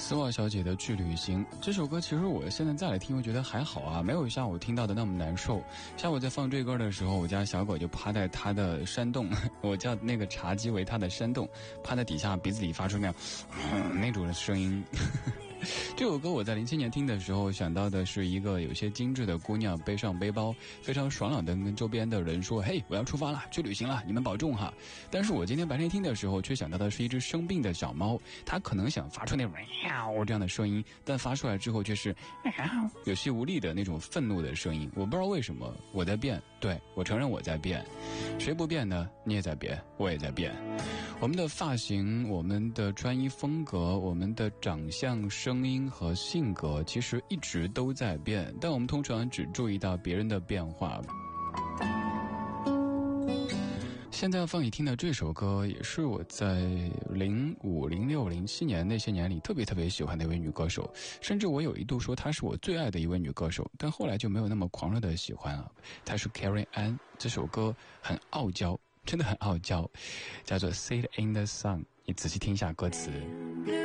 丝袜小姐的去旅行这首歌，其实我现在再来听，我觉得还好啊，没有像我听到的那么难受。像我在放这歌的时候，我家小狗就趴在它的山洞，我叫那个茶几为它的山洞，趴在底下鼻子里发出那种的声音。这首歌我在07年听的时候，想到的是一个有些精致的姑娘背上背包，非常爽朗的跟周边的人说：“嘿，我要出发了，去旅行了，你们保重哈。”但是我今天白天听的时候，却想到的是一只生病的小猫，它可能想发出那种这样的声音，但发出来之后却是有气无力的那种愤怒的声音。我不知道为什么，我在变，对，我承认我在变，谁不变呢？你也在变，我也在变。我们的发型，我们的穿衣风格，我们的长相、声音和性格，其实一直都在变，但我们通常只注意到别人的变化。现在要放你听的这首歌，也是我在05、06、07年那些年里特别喜欢的一位女歌手，甚至我有一度说她是我最爱的一位女歌手，但后来就没有那么狂热的喜欢了。她是 Carrie Ann， 这首歌很傲娇，真的很傲娇，叫做 Sit in the Sun， 你仔细听一下歌词。